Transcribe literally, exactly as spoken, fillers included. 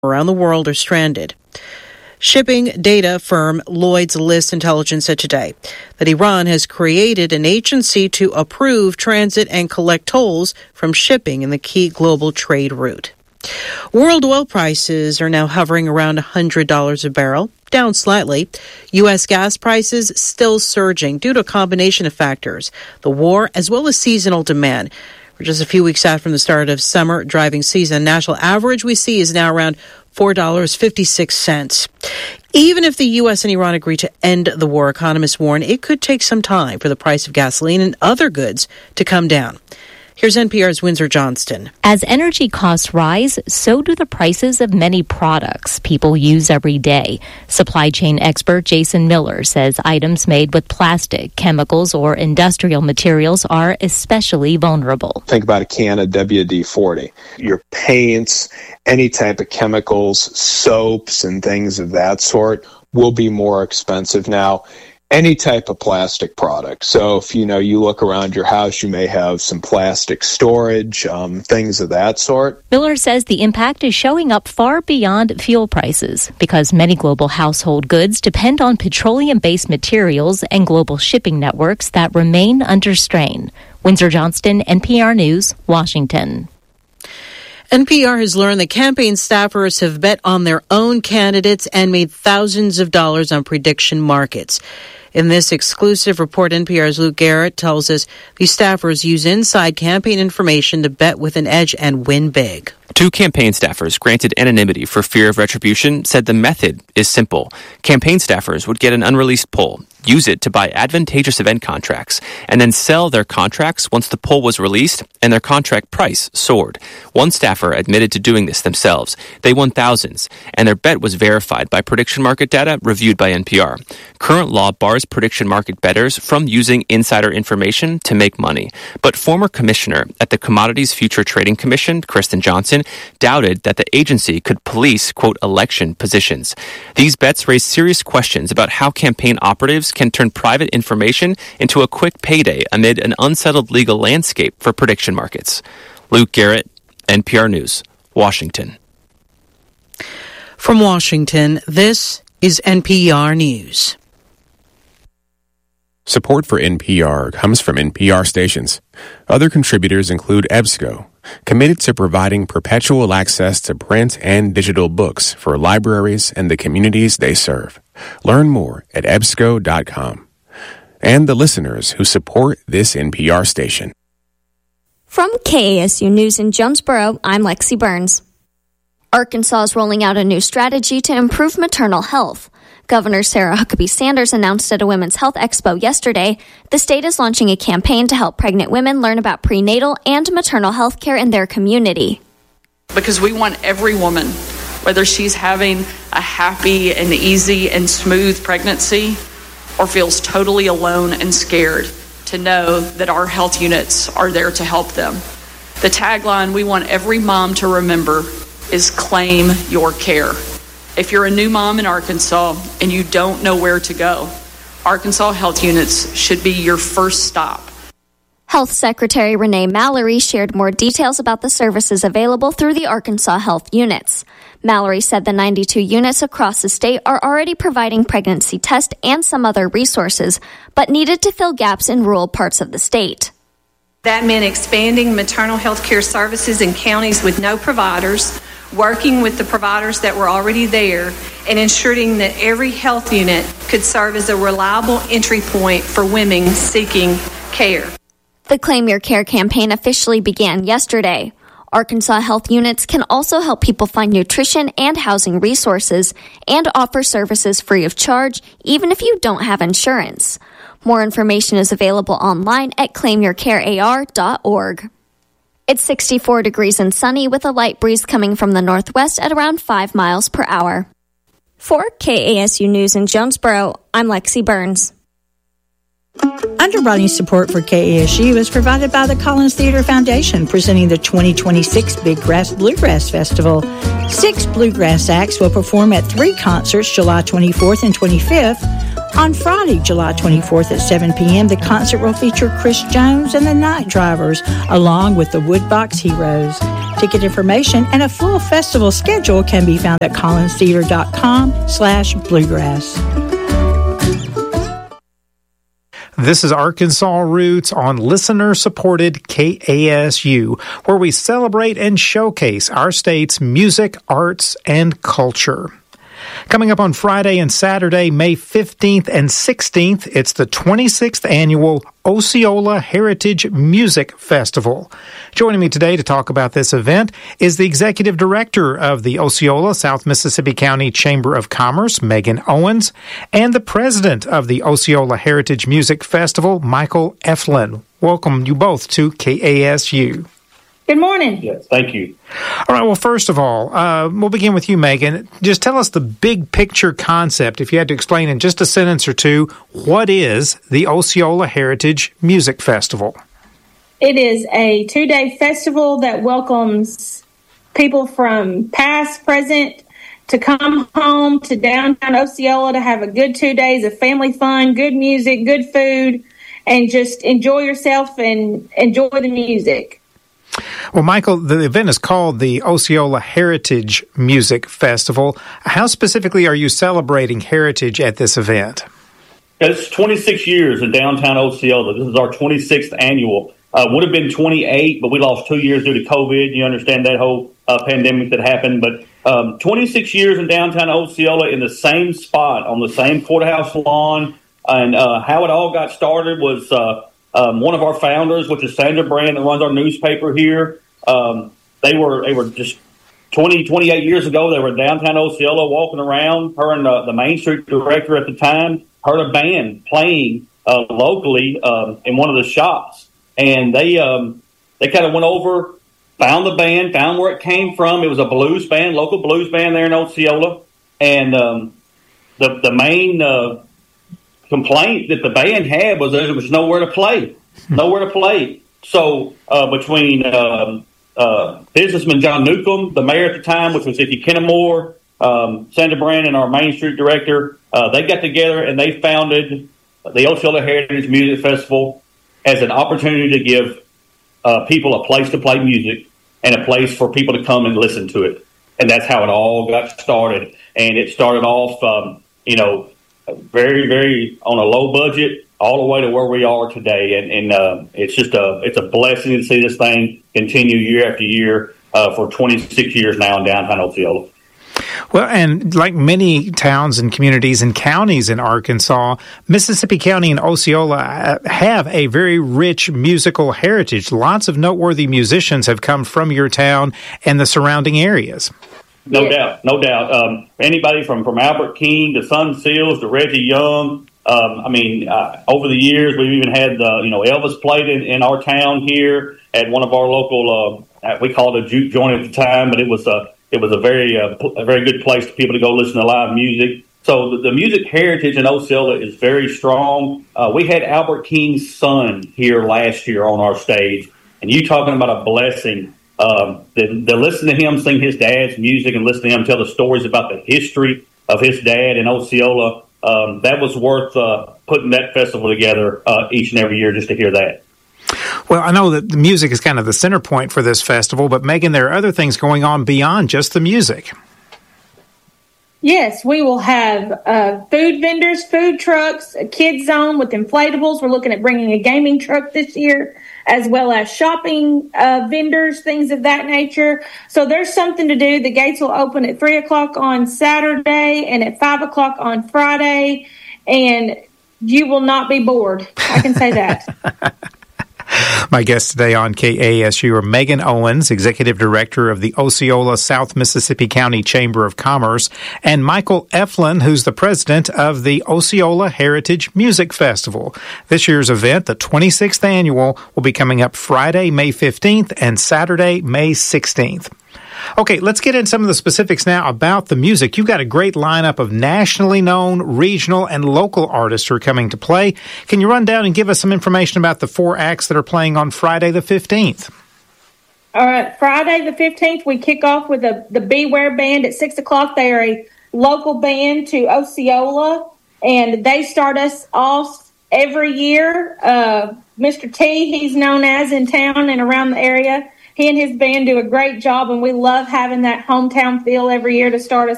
around the world are stranded. Shipping data firm Lloyd's List Intelligence said today that Iran has created an agency to approve transit and collect tolls from shipping in the key global trade route. World oil prices are now hovering around one hundred dollars a barrel, down slightly. U S gas prices still surging due to a combination of factors, the war as well as seasonal demand. We're just a few weeks out from the start of summer driving season. National average we see is now around four dollars and fifty-six cents. Even if the U S and Iran agree to end the war, economists warn it could take some time for the price of gasoline and other goods to come down. Here's N P R's Windsor Johnston. As energy costs rise, so do the prices of many products people use every day. Supply chain expert Jason Miller says items made with plastic, chemicals, or industrial materials are especially vulnerable. Think about a can of W D forty. Your paints, any type of chemicals, soaps, and things of that sort will be more expensive now. Any type of plastic product. So if, you know, you look around your house, you may have some plastic storage, um, things of that sort. Miller says the impact is showing up far beyond fuel prices because many global household goods depend on petroleum-based materials and global shipping networks that remain under strain. Windsor Johnston, N P R News, Washington. N P R has learned that campaign staffers have bet on their own candidates and made thousands of dollars on prediction markets. In this exclusive report, N P R's Luke Garrett tells us these staffers use inside campaign information to bet with an edge and win big. Two campaign staffers granted anonymity for fear of retribution said the method is simple. Campaign staffers would get an unreleased poll, use it to buy advantageous event contracts, and then sell their contracts once the poll was released and their contract price soared. One staffer admitted to doing this themselves. They won thousands, and their bet was verified by prediction market data reviewed by N P R. Current law bars prediction market bettors from using insider information to make money. But former commissioner at the Commodities Future Trading Commission, Kristen Johnson, doubted that the agency could police, quote, election positions. These bets raise serious questions about how campaign operatives can turn private information into a quick payday amid an unsettled legal landscape for prediction markets. Luke Garrett, N P R News, Washington. From Washington, this is N P R News. Support for N P R comes from N P R stations. Other contributors include EBSCO, committed to providing perpetual access to print and digital books for libraries and the communities they serve. Learn more at E B S C O dot com. And the listeners who support this N P R station. From K A S U News in Jonesboro, I'm Lexi Burns. Arkansas is rolling out a new strategy to improve maternal health. Governor Sarah Huckabee Sanders announced at a Women's Health Expo yesterday the state is launching a campaign to help pregnant women learn about prenatal and maternal health care in their community. Because we want every woman, whether she's having a happy and easy and smooth pregnancy or feels totally alone and scared, to know that our health units are there to help them. The tagline we want every mom to remember is claim your care. If you're a new mom in Arkansas and you don't know where to go, Arkansas Health Units should be your first stop. Health Secretary Renee Mallory shared more details about the services available through the Arkansas Health Units. Mallory said the ninety-two units across the state are already providing pregnancy tests and some other resources, but needed to fill gaps in rural parts of the state. That meant expanding maternal health care services in counties with no providers, working with the providers that were already there, and ensuring that every health unit could serve as a reliable entry point for women seeking care. The Claim Your Care campaign officially began yesterday. Arkansas Health Units can also help people find nutrition and housing resources and offer services free of charge, even if you don't have insurance. More information is available online at claim your care A R dot org. It's sixty-four degrees and sunny with a light breeze coming from the northwest at around five miles per hour. For K A S U News in Jonesboro, I'm Lexi Burns. Underwriting support for K A S U is provided by the Collins Theater Foundation, presenting the twenty twenty-six Big Grass Bluegrass Festival. Six bluegrass acts will perform at three concerts July twenty-fourth and twenty-fifth. On Friday, July twenty-fourth at seven p.m., the concert will feature Chris Jones and the Night Drivers, along with the Woodbox Heroes. Ticket information and a full festival schedule can be found at collinstheater.com slash bluegrass. This is Arkansas Roots on listener-supported K A S U, where we celebrate and showcase our state's music, arts, and culture. Coming up on Friday and Saturday, May fifteenth and sixteenth, it's the twenty-sixth Annual Osceola Heritage Music Festival. Joining me today to talk about this event is the Executive Director of the Osceola South Mississippi County Chamber of Commerce, Megan Owens, and the President of the Osceola Heritage Music Festival, Michael Eflin. Welcome you both to K A S U. Good morning. Yes, thank you. All right, well, first of all, uh, we'll begin with you, Megan. Just tell us the big picture concept, if you had to explain in just a sentence or two, what is the Osceola Heritage Music Festival? It is a two-day festival that welcomes people from past, present, to come home to downtown Osceola to have a good two days of family fun, good music, good food, and just enjoy yourself and enjoy the music. Well, Michael, the event is called the Osceola Heritage Music Festival. How specifically are you celebrating heritage at this event? It's twenty-six years in downtown Osceola. This is our twenty-sixth annual. Uh, would have been twenty-eight, but we lost two years due to COVID. You understand that whole uh, pandemic that happened. But um, twenty-six years in downtown Osceola in the same spot on the same courthouse lawn. And uh, how it all got started was... Uh, Um, one of our founders, which is Sandra Brand, that runs our newspaper here, um, they were they were just twenty, twenty-eight years ago, they were in downtown Osceola walking around. Her and uh, the Main Street director at the time heard a band playing uh, locally um, in one of the shops. And they um, they kind of went over, found the band, found where it came from. It was a blues band, local blues band there in Osceola. And um, the, the main... Uh, complaint that the band had was that there was nowhere to play, nowhere to play. So uh, between um, uh, businessman John Newcomb, the mayor at the time, which was Icky Kennemore, um, Sandra Brand, and our Main Street director, uh, they got together and they founded the Osceola Heritage Music Festival as an opportunity to give uh, people a place to play music and a place for people to come and listen to it. And that's how it all got started. And it started off, um, you know, very, very on a low budget, all the way to where we are today. And, and uh, it's just a it's a blessing to see this thing continue year after year uh, for twenty-six years now in downtown Osceola. Well, and like many towns and communities and counties in Arkansas, Mississippi County and Osceola have a very rich musical heritage. Lots of noteworthy musicians have come from your town and the surrounding areas. No doubt, no doubt. Um, anybody from, from Albert King to Sun Seals to Reggie Young. Um, I mean, uh, over the years, we've even had, uh, you know, Elvis played in, in our town here at one of our local, uh, we called it a juke joint at the time, but it was a, it was a very, uh, a very good place for people to go listen to live music. So the, the music heritage in Osceola is very strong. Uh, we had Albert King's son here last year on our stage, and you talking about a blessing. Um, to, to listen to him sing his dad's music and listen to him tell the stories about the history of his dad in Osceola, um, that was worth uh, putting that festival together uh, each and every year just to hear that. Well, I know that the music is kind of the center point for this festival, but Megan, there are other things going on beyond just the music. Yes, we will have uh, food vendors, food trucks, a kids zone with inflatables. We're looking at bringing a gaming truck this year, as well as shopping uh, vendors, things of that nature. So there's something to do. The gates will open at three o'clock on Saturday and at five o'clock on Friday, and you will not be bored. I can say that. My guests today on K A S U are Megan Owens, Executive Director of the Osceola South Mississippi County Chamber of Commerce, and Michael Eflin, who's the president of the Osceola Heritage Music Festival. This year's event, the twenty-sixth annual, will be coming up Friday, May fifteenth and Saturday, May sixteenth. Okay, let's get into some of the specifics now about the music. You've got a great lineup of nationally known, regional, and local artists who are coming to play. Can you run down and give us some information about the four acts that are playing on Friday the fifteenth? All right, Friday the fifteenth, we kick off with the, the Beware Band at six o'clock. They are a local band to Osceola, and they start us off every year. Uh, Mister T, he's known as in town and around the area. He and his band do a great job, and we love having that hometown feel every year to start us